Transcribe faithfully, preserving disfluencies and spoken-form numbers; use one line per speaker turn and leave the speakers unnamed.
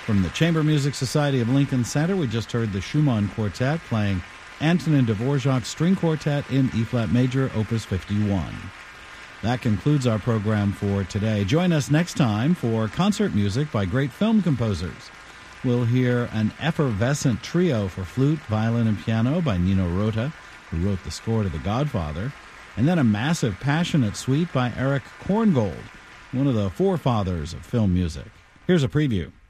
From the Chamber Music Society of Lincoln Center, we just heard the Schumann Quartet playing Antonin Dvorak's String Quartet in E-flat major, Opus fifty-one. That concludes our program for today. Join us next time for concert music by great film composers. We'll hear an effervescent trio for flute, violin, and piano by Nino Rota, who wrote the score to The Godfather, and then a massive, passionate suite by Erich Korngold, one of the forefathers of film music. Here's a preview.